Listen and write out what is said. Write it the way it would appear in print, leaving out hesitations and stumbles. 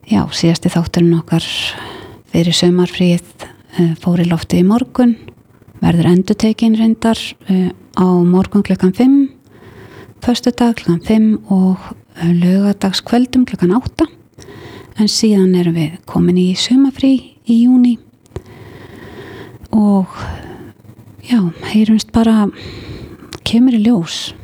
Já, síðasti þátturinn okkar fyrir sumarfríð fór í loftið í morgun, verður endurtekin reyndar á morgun klukkan 5, föstudag klukkan 5 og laugardagskvöldum klukkan 8, en síðan erum við komin í sumarfrí í júní og já, heyrumst bara kemur í ljós.